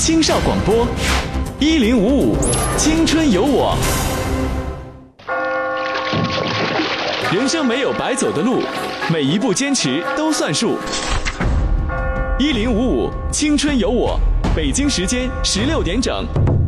青少广播1055青春有我。人生没有白走的路，每一步坚持都算数。1055青春有我，北京时间16点整。